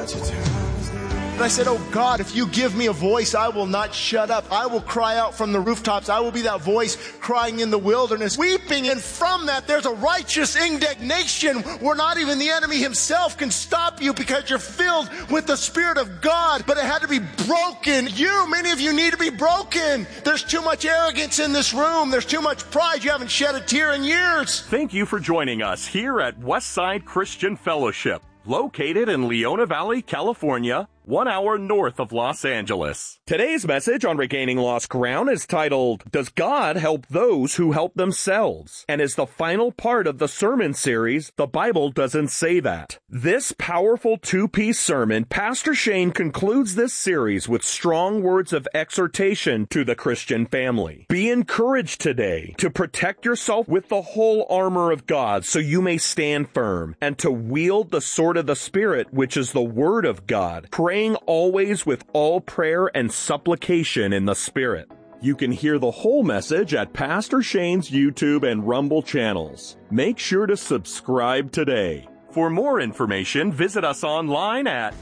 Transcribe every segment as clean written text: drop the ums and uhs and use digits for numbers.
And I said, oh God, if you give me a voice, I will not shut up. I will cry out from the rooftops. I will be that voice crying in the wilderness, weeping. And from that, there's a righteous indignation where not even the enemy himself can stop you because you're filled with the Spirit of God. But it had to be broken. Many of you need to be broken. There's too much arrogance in this room. There's too much pride. You haven't shed a tear in years. Thank you for joining us here at Westside Christian Fellowship, located in Leona Valley, California, 1 hour north of Los Angeles. Today's message on Regaining Lost Ground is titled, Does God Help Those Who Help Themselves? And is the final part of the sermon series, The Bible Doesn't Say That. This powerful two-piece sermon, Pastor Shane concludes this series with strong words of exhortation to the Christian family. Be encouraged today to protect yourself with the whole armor of God so you may stand firm, and to wield the sword of the Spirit, which is the Word of God, praying always with all prayer and supplication in the Spirit. You can hear the whole message at Pastor Shane's YouTube and Rumble channels. Make sure to subscribe today. For more information, visit us online at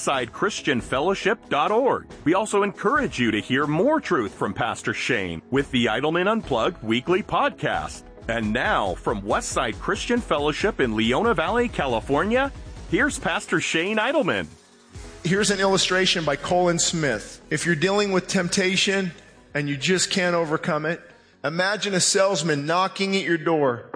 westsidechristianfellowship.org. We also encourage you to hear more truth from Pastor Shane with the Idleman Unplugged weekly podcast. And now, from Westside Christian Fellowship in Leona Valley, California, here's Pastor Shane Idleman. Here's an illustration by Colin Smith. If you're dealing with temptation and you just can't overcome it, imagine a salesman knocking at your door.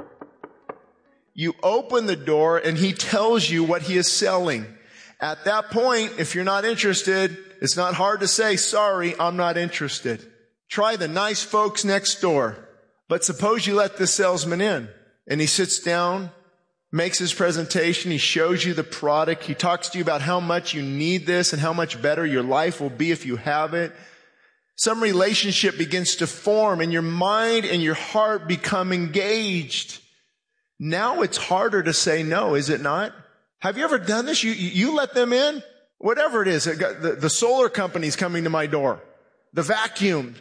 You open the door and he tells you what he is selling. At that point, if you're not interested, it's not hard to say, sorry, I'm not interested. Try the nice folks next door. But suppose you let this salesman in and he sits down, makes his presentation, he shows you the product, he talks to you about how much you need this and how much better your life will be if you have it. Some relationship begins to form and your mind and your heart become engaged. Now it's harder to say no, is it not? Have you ever done this? You let them in? Whatever it is, the solar company's coming to my door. The vacuum,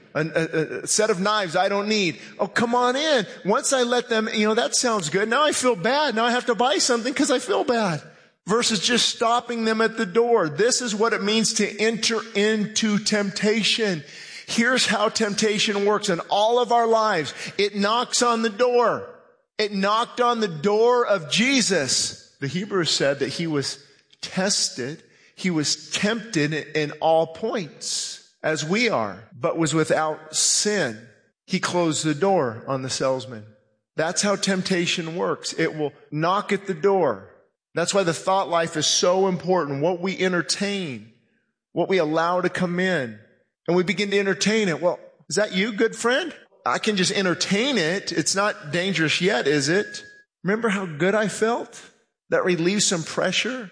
a set of knives I don't need. Oh, come on in. Once I let them, that sounds good. Now I feel bad. Now I have to buy something because I feel bad. Versus just stopping them at the door. This is what it means to enter into temptation. Here's how temptation works in all of our lives. It knocks on the door. It knocked on the door of Jesus. The Hebrews said that he was tested. He was tempted in all points, as we are, but was without sin. He closed the door on the salesman. That's how temptation works. It will knock at the door. That's why the thought life is so important. What we entertain, what we allow to come in, and we begin to entertain it. Well, is that you, good friend? I can just entertain it. It's not dangerous yet, is it? Remember how good I felt? That relieves some pressure.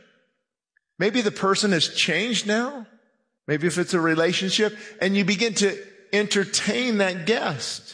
Maybe the person has changed now. Maybe if it's a relationship, and you begin to entertain that guest.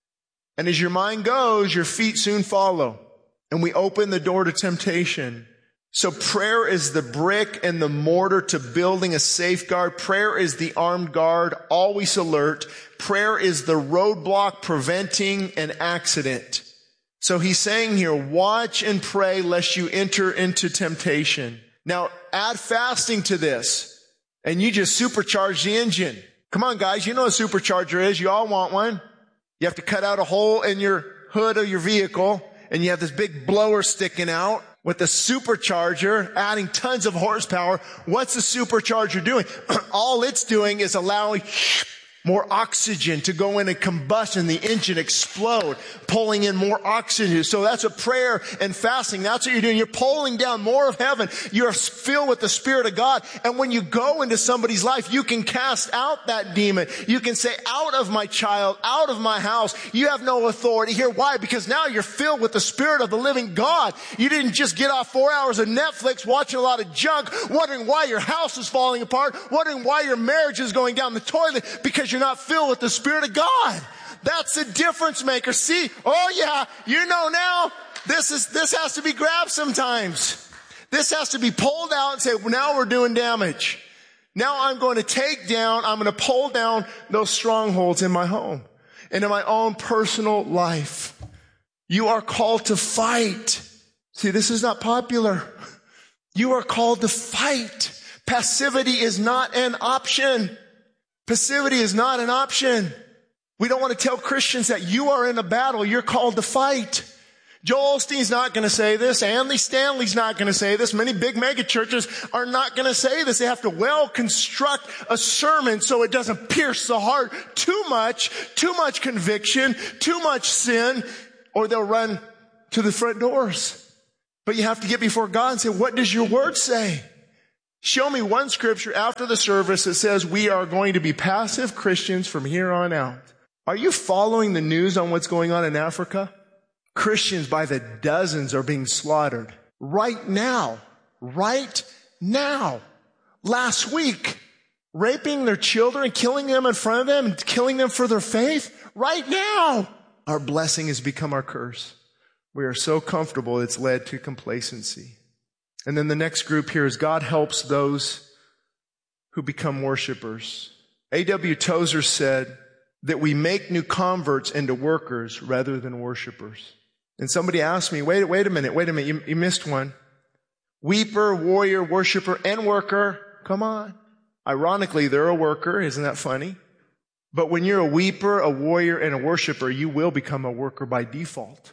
And as your mind goes, your feet soon follow. And we open the door to temptation. So prayer is the brick and the mortar to building a safeguard. Prayer is the armed guard, always alert. Prayer is the roadblock preventing an accident. So he's saying here, watch and pray lest you enter into temptation. Now, add fasting to this. And you just supercharge the engine. Come on, guys. You know what a supercharger is. You all want one. You have to cut out a hole in your hood of your vehicle, and you have this big blower sticking out with the supercharger, adding tons of horsepower. What's the supercharger doing? All it's doing is allowing more oxygen to go in and combust and the engine explode, pulling in more oxygen. So that's a prayer and fasting. That's what you're doing. You're pulling down more of heaven. You're filled with the Spirit of God. And when you go into somebody's life, you can cast out that demon. You can say, out of my child, out of my house. You have no authority here. Why? Because now you're filled with the Spirit of the living God. You didn't just get off 4 hours of Netflix watching a lot of junk, wondering why your house is falling apart, wondering why your marriage is going down the toilet, because you're not filled with the Spirit of God. That's a difference maker. See, oh yeah, you know now, this has to be grabbed sometimes. This has to be pulled out and say, well, now we're doing damage. Now I'm going to pull down those strongholds in my home and in my own personal life. You are called to fight. See, this is not popular. You are called to fight. Passivity is not an option. Passivity is not an option. We don't want to tell Christians that you are in a battle. You're called to fight. Joel Osteen's not going to say this. Andy Stanley's not going to say this. Many big mega churches are not going to say this. They have to well construct a sermon so it doesn't pierce the heart too much conviction, too much sin, or they'll run to the front doors. But you have to get before God and say, what does your word say? Show me one scripture after the service that says we are going to be passive Christians from here on out. Are you following the news on what's going on in Africa? Christians by the dozens are being slaughtered right now. Right now. Last week, raping their children, killing them in front of them, and killing them for their faith. Right now. Our blessing has become our curse. We are so comfortable it's led to complacency. And then the next group here is God helps those who become worshipers. A.W. Tozer said that we make new converts into workers rather than worshipers. And somebody asked me, wait a minute, you missed one. Weeper, warrior, worshiper, and worker. Come on. Ironically, they're a worker. Isn't that funny? But when you're a weeper, a warrior, and a worshiper, you will become a worker by default.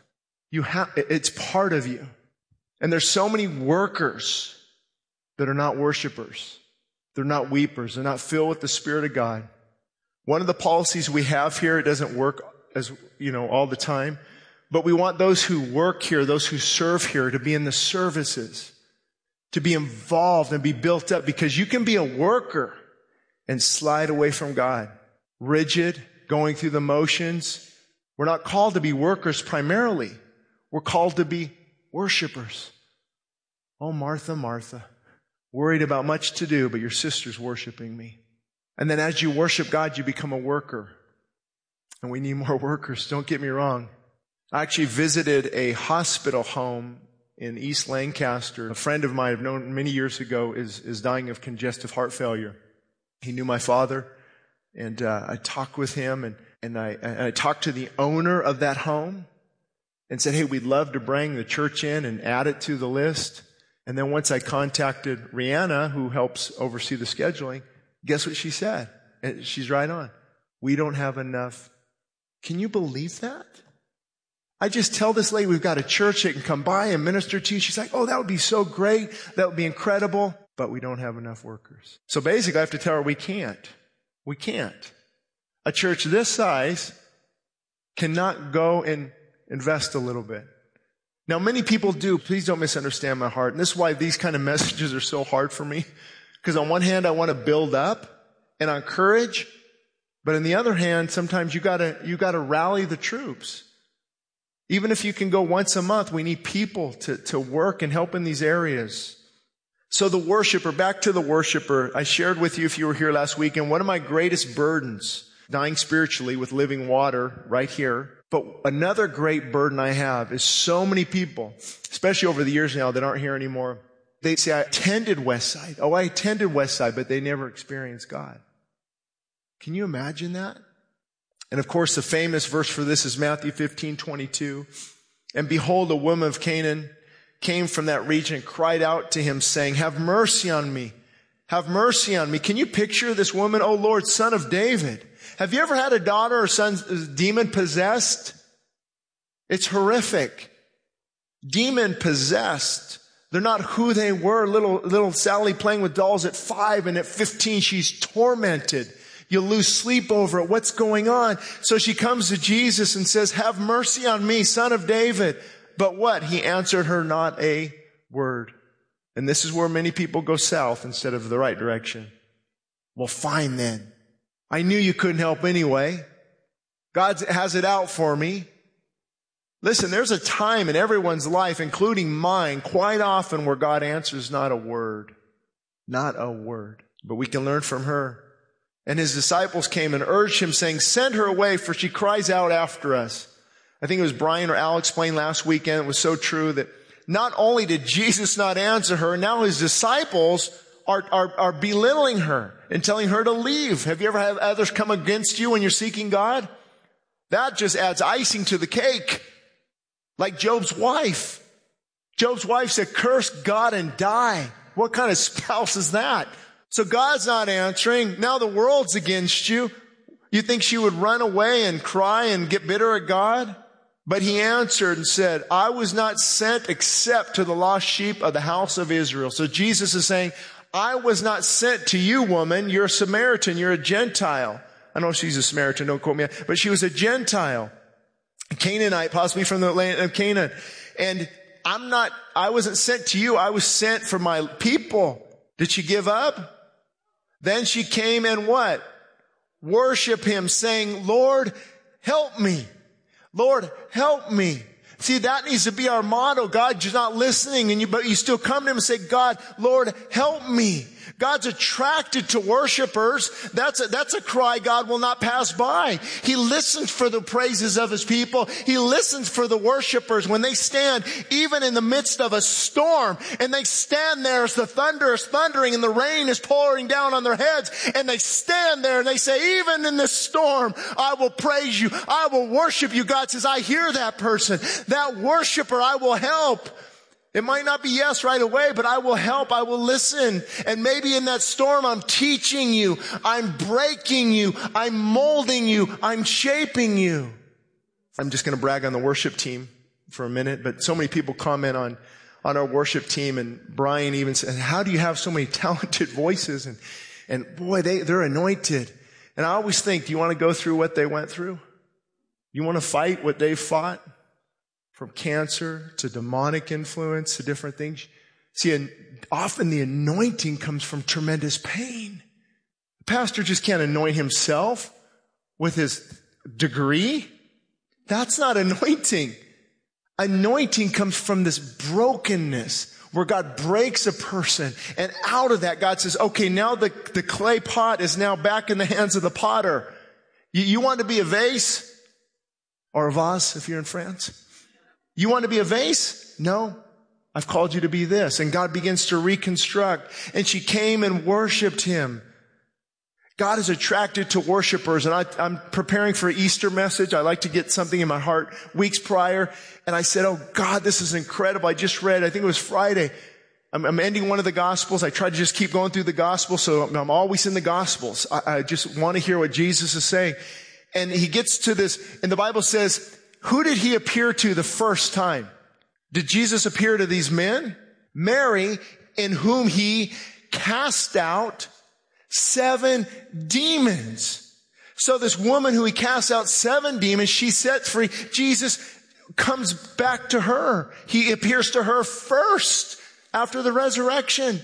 It's part of you. And there's so many workers that are not worshipers. They're not weepers. They're not filled with the Spirit of God. One of the policies we have here, it doesn't work as, all the time, but we want those who work here, those who serve here, to be in the services, to be involved and be built up, because you can be a worker and slide away from God. Rigid, going through the motions. We're not called to be workers primarily. We're called to be worshipers. Oh, Martha, Martha, worried about much to do, but your sister's worshiping me. And then as you worship God, you become a worker. And we need more workers. Don't get me wrong. I actually visited a hospital home in East Lancaster. A friend of mine I've known many years ago is dying of congestive heart failure. He knew my father, and I talked with him, and I talked to the owner of that home and said, hey, we'd love to bring the church in and add it to the list. And then once I contacted Rihanna, who helps oversee the scheduling, guess what she said? And she's right on. We don't have enough. Can you believe that? I just tell this lady we've got a church that can come by and minister to you. She's like, oh, that would be so great. That would be incredible. But we don't have enough workers. So basically I have to tell her we can't. We can't. A church this size cannot go and invest a little bit. Now, many people do. Please don't misunderstand my heart. And this is why these kind of messages are so hard for me. Because on one hand, I want to build up and encourage. But on the other hand, sometimes you gotta rally the troops. Even if you can go once a month, we need people to work and help in these areas. So the worshiper, back to the worshiper. I shared with you, if you were here last week, and one of my greatest burdens, dying spiritually with living water right here. But another great burden I have is so many people, especially over the years now that aren't here anymore. They say, I attended Westside. Oh, I attended Westside, but they never experienced God. Can you imagine that? And of course, the famous verse for this is Matthew 15:22. And behold, a woman of Canaan came from that region and cried out to him, saying, have mercy on me. Have mercy on me. Can you picture this woman? Oh Lord, Son of David. Have you ever had a daughter or son demon possessed? It's horrific. Demon possessed. They're not who they were. Little Sally playing with dolls at 5, and at 15 she's tormented. You lose sleep over it. What's going on? So she comes to Jesus and says, have mercy on me, Son of David. But what? He answered her not a word. And this is where many people go south instead of the right direction. Well, fine then. I knew you couldn't help anyway. God has it out for me. Listen, there's a time in everyone's life, including mine, quite often where God answers not a word. Not a word. But we can learn from her. And his disciples came and urged him, saying, send her away, for she cries out after us. I think it was Brian or Al explained last weekend. It was so true that not only did Jesus not answer her, now his disciples are belittling her and telling her to leave. Have you ever had others come against you when you're seeking God? That just adds icing to the cake. Like Job's wife. Job's wife said, curse God and die. What kind of spouse is that? So God's not answering. Now the world's against you. You think she would run away and cry and get bitter at God? But he answered and said, I was not sent except to the lost sheep of the house of Israel. So Jesus is saying, I was not sent to you, woman. You're a Samaritan. You're a Gentile. I know she's a Samaritan. Don't quote me. But she was a Gentile. A Canaanite, possibly from the land of Canaan. And I wasn't sent to you. I was sent for my people. Did she give up? Then she came and what? Worship him, saying, Lord, help me. Lord, help me. See, that needs to be our motto. God, you're not listening, but you still come to him and say, God, Lord, help me. God's attracted to worshipers. That's a cry God will not pass by. He listens for the praises of his people. He listens for the worshipers when they stand even in the midst of a storm, and they stand there as the thunder is thundering and the rain is pouring down on their heads, and they stand there and they say, even in this storm, I will praise you. I will worship you. God says, I hear that person. That worshiper I will help. It might not be yes right away, but I will help. I will listen. And maybe in that storm, I'm teaching you. I'm breaking you. I'm molding you. I'm shaping you. I'm just going to brag on the worship team for a minute, but so many people comment on our worship team, and Brian even said, how do you have so many talented voices? And boy, they're anointed. And I always think, do you want to go through what they went through? You want to fight what they fought? From cancer to demonic influence to different things. See, often the anointing comes from tremendous pain. The pastor just can't anoint himself with his degree. That's not anointing. Anointing comes from this brokenness where God breaks a person, and out of that God says, okay, now the clay pot is now back in the hands of the potter. You want to be a vase? Or a vase if you're in France? You want to be a vase? No. I've called you to be this. And God begins to reconstruct. And she came and worshiped him. God is attracted to worshipers. And I'm preparing for an Easter message. I like to get something in my heart weeks prior. And I said, oh God, this is incredible. I just read, I think it was Friday. I'm ending one of the Gospels. I try to just keep going through the Gospels. So I'm always in the Gospels. I just want to hear what Jesus is saying. And he gets to this, and the Bible says, who did he appear to the first time? Did Jesus appear to these men? Mary, in whom he cast out 7 demons. So this woman who he cast out 7 demons, she set free. Jesus comes back to her. He appears to her first after the resurrection.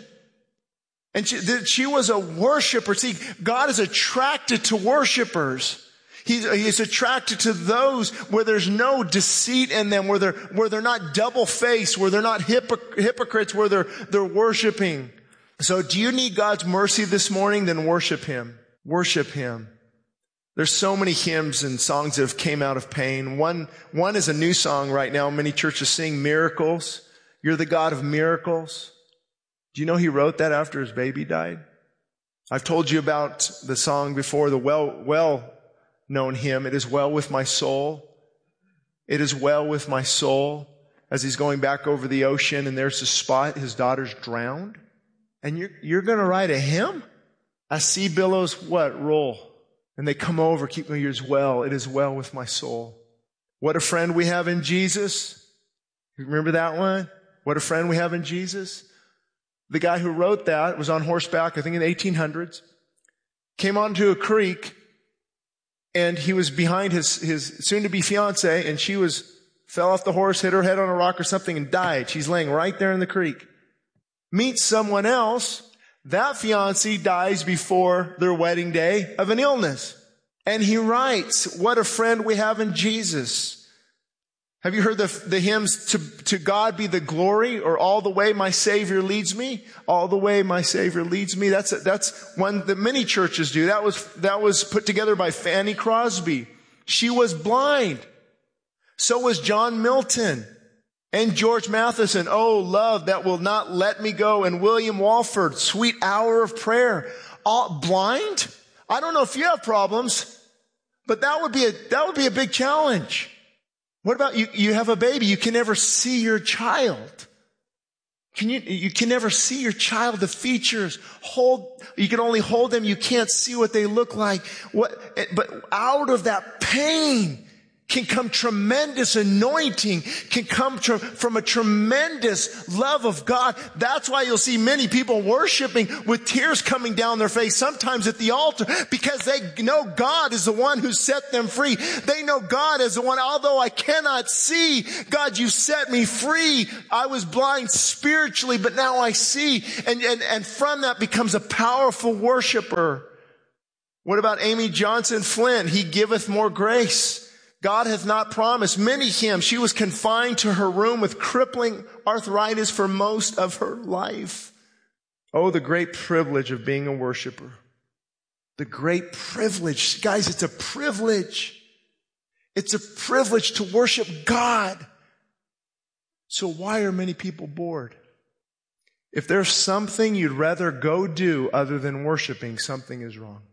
And she was a worshiper. See, God is attracted to worshipers. He's attracted to those where there's no deceit in them, where they're not double-faced, where they're not hypocrites, where they're worshiping. So do you need God's mercy this morning? Then worship him. Worship him. There's so many hymns and songs that have came out of pain. One is a new song right now. Many churches sing Miracles. You're the God of miracles. Do you know he wrote that after his baby died? I've told you about the song before, the well-known hymn, It Is Well With My Soul. It is well with my soul. As he's going back over the ocean and there's a spot, his daughter's drowned. And you're going to write a hymn? I see billows, roll. And they come over, keep my ears well. It is well with my soul. What a friend we have in Jesus. You remember that one? What a friend we have in Jesus. The guy who wrote that was on horseback, I think in the 1800s. Came onto a creek, and he was behind his soon-to-be fiancée, and she fell off the horse, hit her head on a rock or something, and died. She's laying right there in the creek. Meets someone else. That fiancé dies before their wedding day of an illness. And he writes, what a friend we have in Jesus. Have you heard the hymns, to God be the glory, or all the way my Savior leads me? All the way my Savior leads me. That's one that many churches do. That was put together by Fanny Crosby. She was blind. So was John Milton and George Matheson. Oh, love that will not let me go. And William Walford, Sweet Hour of Prayer. All blind? I don't know if you have problems, but that would be a big challenge. What about you have a baby? You can never see your child. You can never see your child, the features. You can only hold them. You can't see what they look like. But out of that pain can come tremendous anointing, can come from a tremendous love of God. That's why you'll see many people worshiping with tears coming down their face, sometimes at the altar, because they know God is the one who set them free. They know God is the one, although I cannot see, God, you set me free. I was blind spiritually, but now I see. And from that becomes a powerful worshiper. What about Amy Johnson Flint? He giveth more grace. God hath not promised. Many hymns. She was confined to her room with crippling arthritis for most of her life. Oh, the great privilege of being a worshiper. The great privilege. Guys, it's a privilege. It's a privilege to worship God. So why are many people bored? If there's something you'd rather go do other than worshiping, something is wrong.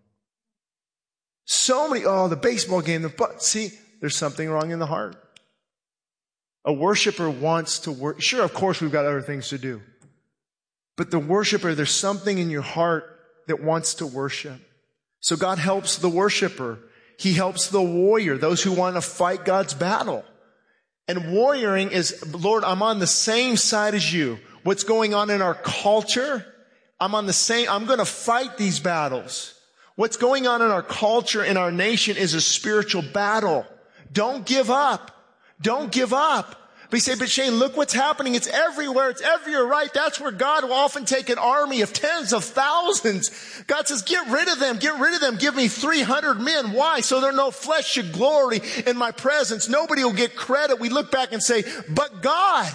So many, the baseball game, see, there's something wrong in the heart. A worshiper wants to work. Sure, of course, we've got other things to do. But the worshiper, there's something in your heart that wants to worship. So God helps the worshiper. He helps the warrior, those who want to fight God's battle. And warrioring is, Lord, I'm on the same side as you. What's going on in our culture? I'm going to fight these battles. What's going on in our culture, in our nation, is a spiritual battle. Don't give up. Don't give up. But you say, but Shane, look what's happening. It's everywhere. It's everywhere, right? That's where God will often take an army of tens of thousands. God says, get rid of them. Get rid of them. Give me 300 men. Why? So there no flesh should glory in my presence. Nobody will get credit. We look back and say, but God,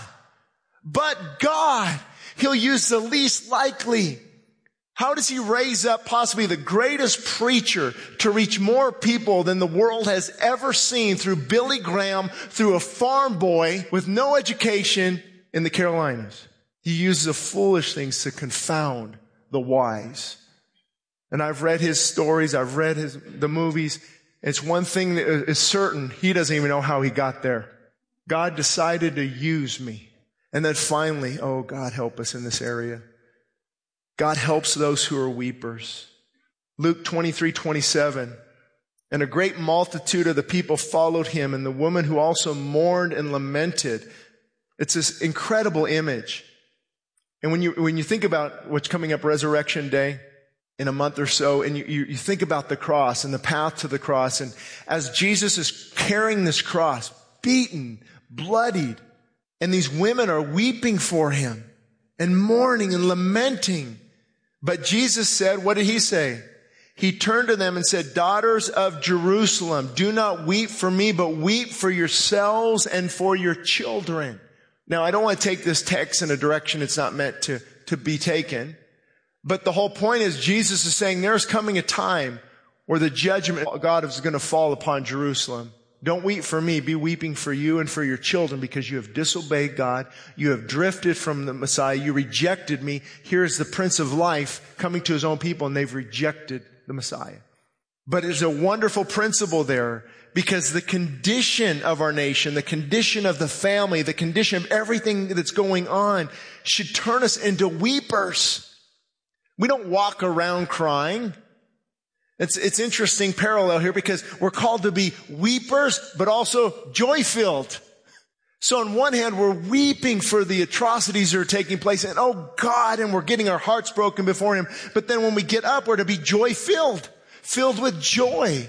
He'll use the least likely. How does He raise up possibly the greatest preacher to reach more people than the world has ever seen through Billy Graham, through a farm boy with no education in the Carolinas? He uses the foolish things to confound the wise. And I've read his stories. I've read the movies. It's one thing that is certain. He doesn't even know how he got there. God decided to use me. And then finally, oh, God, help us in this area. God helps those who are weepers. Luke 23:27. And a great multitude of the people followed him, and the woman who also mourned and lamented. It's this incredible image. And when you think about what's coming up, Resurrection Day, in a month or so, and you think about the cross and the path to the cross, and as Jesus is carrying this cross, beaten, bloodied, and these women are weeping for him and mourning and lamenting. But Jesus said, what did he say? He turned to them and said, daughters of Jerusalem, do not weep for me, but weep for yourselves and for your children. Now, I don't want to take this text in a direction it's not meant to be taken. But the whole point is Jesus is saying there's coming a time where the judgment of God is going to fall upon Jerusalem. Don't weep for me. Be weeping for you and for your children because you have disobeyed God. You have drifted from the Messiah. You rejected me. Here is the Prince of Life coming to his own people, and they've rejected the Messiah. But there's a wonderful principle there because the condition of our nation, the condition of the family, the condition of everything that's going on should turn us into weepers. We don't walk around crying. It's interesting parallel here because we're called to be weepers, but also joy-filled. So on one hand, we're weeping for the atrocities that are taking place and oh God, and we're getting our hearts broken before him. But then when we get up, we're to be joy-filled, filled with joy.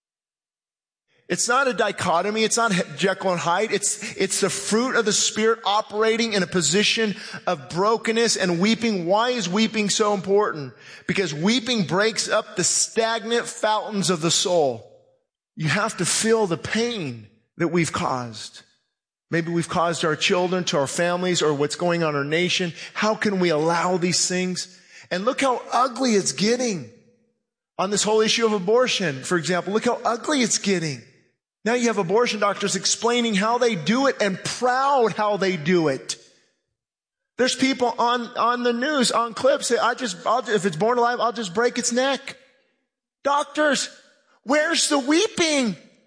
It's not a dichotomy. It's not Jekyll and Hyde. It's the fruit of the Spirit operating in a position of brokenness and weeping. Why is weeping so important? Because weeping breaks up the stagnant fountains of the soul. You have to feel the pain that we've caused. Maybe we've caused our children, to our families, or what's going on in our nation. How can we allow these things? And look how ugly it's getting. On this whole issue of abortion, for example, look how ugly it's getting. Now you have abortion doctors explaining how they do it and proud how they do it. There's people on the news, on clips, say, if it's born alive, I'll just break its neck. Doctors, where's the weeping?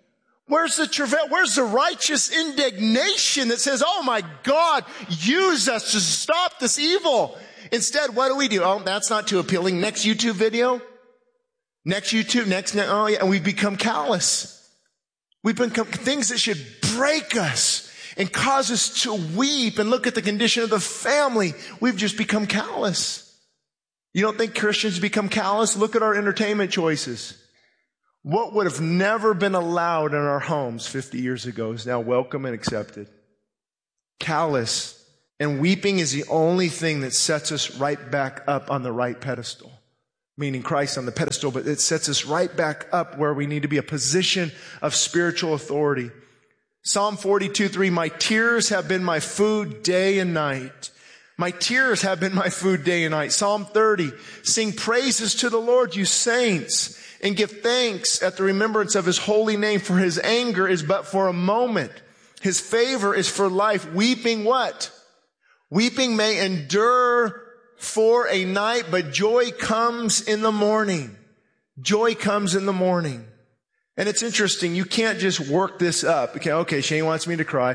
Where's the travail? Where's the righteous indignation that says, oh my God, use us to stop this evil? Instead, what do? Oh, that's not too appealing. Next YouTube video. Next YouTube, oh yeah, and we've become callous. We've become things that should break us and cause us to weep and look at the condition of the family. We've just become callous. You don't think Christians become callous? Look at our entertainment choices. What would have never been allowed in our homes 50 years ago is now welcome and accepted. Callous. And weeping is the only thing that sets us right back up on the right pedestal. Meaning Christ on the pedestal, but it sets us right back up where we need to be, a position of spiritual authority. Psalm 42:3, my tears have been my food day and night. My tears have been my food day and night. Psalm 30, sing praises to the Lord, you saints, and give thanks at the remembrance of his holy name, for his anger is but for a moment. His favor is for life. Weeping what? Weeping may endure for a night, but joy comes in the morning. Joy comes in the morning. And it's interesting. You can't just work this up. Okay, Shane wants me to cry.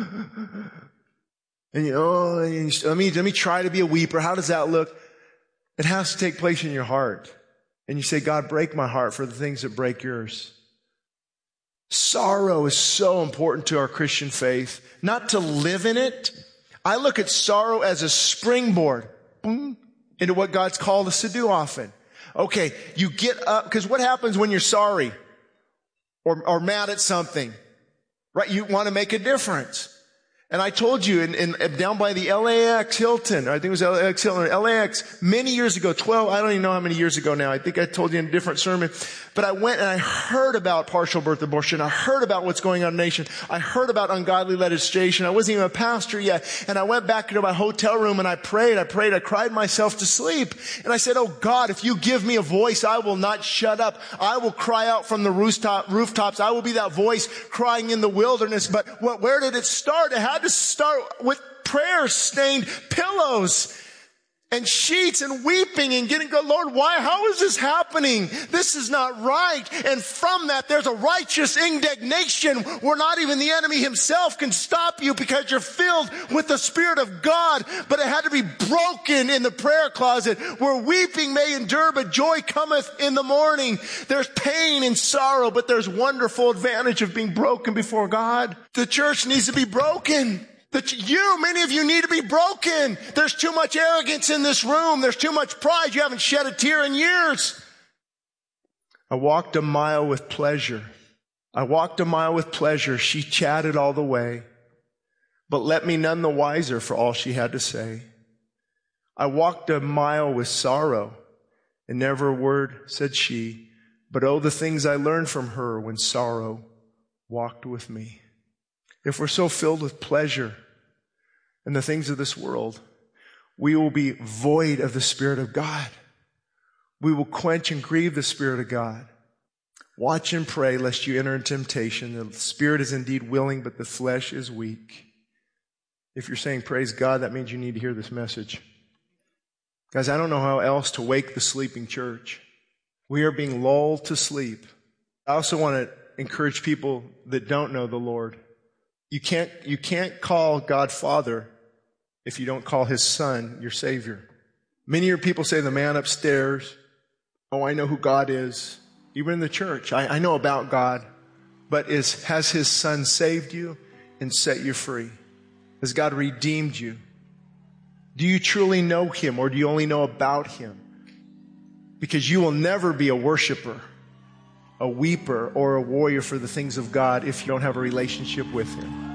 And let me try to be a weeper. How does that look? It has to take place in your heart. And you say, God, break my heart for the things that break yours. Sorrow is so important to our Christian faith. Not to live in it. I look at sorrow as a springboard into what God's called us to do often. Okay, you get up, because what happens when you're sorry or mad at something? Right? You want to make a difference. And I told you down by the LAX Hilton, I think it was LAX Hilton, LAX, many years ago, I don't even know how many years ago now. I think I told you in a different sermon. But I went and I heard about partial birth abortion. I heard about what's going on in the nation. I heard about ungodly legislation. I wasn't even a pastor yet. And I went back into my hotel room and I prayed. I cried myself to sleep. And I said, oh God, if you give me a voice, I will not shut up. I will cry out from the rooftops. I will be that voice crying in the wilderness. But where did it start? It had to start with prayer-stained pillows and sheets and weeping and getting, Lord, why? How is this happening? This is not right. And from that, there's a righteous indignation where not even the enemy himself can stop you because you're filled with the Spirit of God. But it had to be broken in the prayer closet where weeping may endure, but joy cometh in the morning. There's pain and sorrow, but there's wonderful advantage of being broken before God. The church needs to be broken. Many of you need to be broken. There's too much arrogance in this room. There's too much pride. You haven't shed a tear in years. I walked a mile with pleasure. She chatted all the way, but left me none the wiser for all she had to say. I walked a mile with sorrow, and never a word said she, but oh, the things I learned from her when sorrow walked with me. If we're so filled with pleasure and the things of this world, we will be void of the Spirit of God. We will quench and grieve the Spirit of God. Watch and pray lest you enter into temptation. The Spirit is indeed willing, but the flesh is weak. If you're saying praise God, that means you need to hear this message. Guys, I don't know how else to wake the sleeping church. We are being lulled to sleep. I also want to encourage people that don't know the Lord. You can't call God Father if you don't call His Son your Savior. Many of your people say the man upstairs, oh, I know who God is. Even in the church, I know about God. But has His Son saved you and set you free? Has God redeemed you? Do you truly know Him, or do you only know about Him? Because you will never be a worshiper, a weeper, or a warrior for the things of God if you don't have a relationship with Him.